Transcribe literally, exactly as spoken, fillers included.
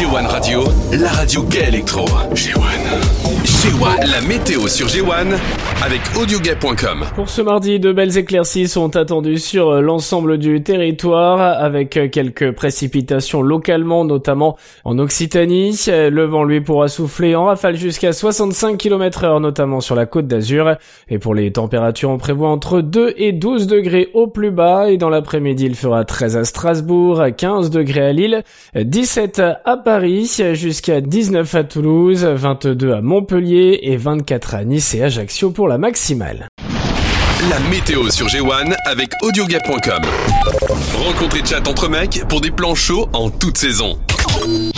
G one Radio, la radio gay électro. G one. G one, la météo sur G one avec audiogay point com. Pour ce mardi, de belles éclaircies sont attendues sur l'ensemble du territoire avec quelques précipitations localement, notamment en Occitanie. Le vent, lui, pourra souffler en rafale jusqu'à soixante-cinq kilomètres heure, notamment sur la Côte d'Azur. Et pour les températures, on prévoit entre deux et douze degrés au plus bas. Et dans l'après-midi, il fera treize à Strasbourg, quinze degrés à Lille, dix-sept à Paris, jusqu'à dix-neuf à Toulouse, vingt-deux à Montpellier et vingt-quatre à Nice et Ajaccio pour la maximale. La météo sur G one avec audiogay point com. Rencontre et chat entre mecs pour des plans chauds en toute saison.